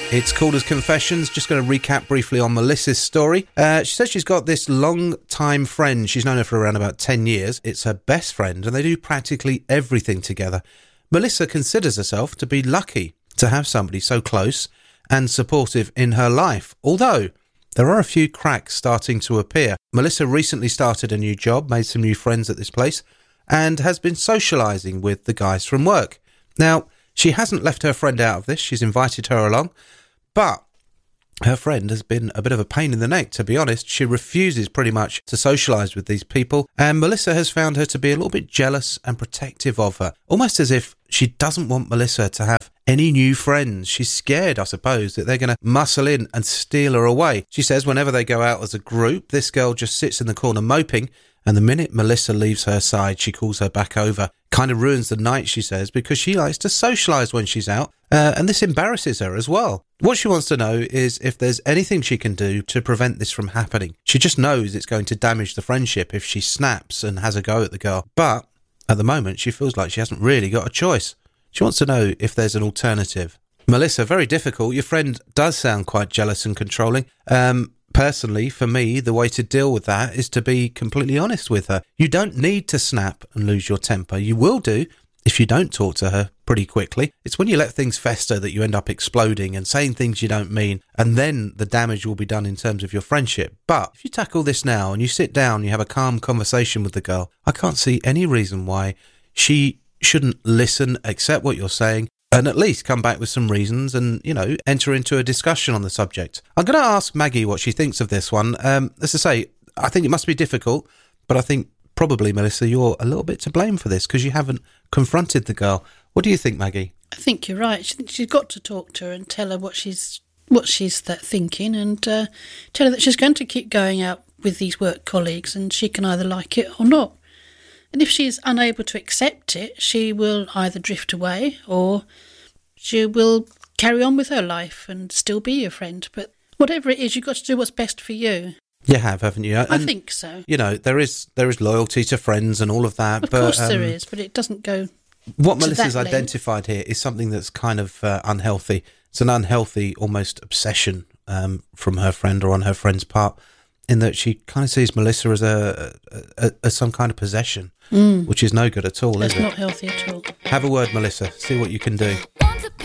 It's called as Confessions. Just going to recap briefly on Melissa's story. She says she's got this long-time friend. She's known her for around about 10 years. It's her best friend, and they do practically everything together. Melissa considers herself to be lucky to have somebody so close and supportive in her life, although there are a few cracks starting to appear. Melissa recently started a new job, made some new friends at this place, and has been socialising with the guys from work. Now, she hasn't left her friend out of this. She's invited her along. But her friend has been a bit of a pain in the neck, to be honest. She refuses pretty much to socialise with these people. And Melissa has found her to be a little bit jealous and protective of her. Almost as if she doesn't want Melissa to have any new friends. She's scared, I suppose, that they're going to muscle in and steal her away. She says whenever they go out as a group, this girl just sits in the corner moping. And the minute Melissa leaves her side, she calls her back over. Kind of ruins the night, she says, because she likes to socialise when she's out. And this embarrasses her as well. What she wants to know is if there's anything she can do to prevent this from happening. She just knows it's going to damage the friendship if she snaps and has a go at the girl. But at the moment, she feels like she hasn't really got a choice. She wants to know if there's an alternative. Melissa, very difficult. Your friend does sound quite jealous and controlling. Personally, for me, the way to deal with that is to be completely honest with her. You don't need to snap and lose your temper. You will do if you don't talk to her pretty quickly. It's when you let things fester that you end up exploding and saying things you don't mean, and then the damage will be done in terms of your friendship. But if you tackle this now and you sit down, you have a calm conversation with the girl, I can't see any reason why she shouldn't listen, accept what you're saying, and at least come back with some reasons and, enter into a discussion on the subject. I'm going to ask Maggie what she thinks of this one. As I say, I think it must be difficult, but I think probably, Melissa, you're a little bit to blame for this because you haven't confronted the girl. What do you think, Maggie? I think you're right. She's got to talk to her and tell her what she's thinking, and tell her that she's going to keep going out with these work colleagues and she can either like it or not. And if she's unable to accept it, she will either drift away or she will carry on with her life and still be your friend. But whatever it is, you've got to do what's best for you. You have, haven't you? I think so. There is loyalty to friends and all of that. Of course there is, but it doesn't go what Melissa's identified here is something that's kind of unhealthy. It's an unhealthy, almost obsession from her friend or on her friend's part, in that she kind of sees Melissa as some kind of possession, which is no good at all, is it? It's not healthy at all. Have a word, Melissa. See what you can do.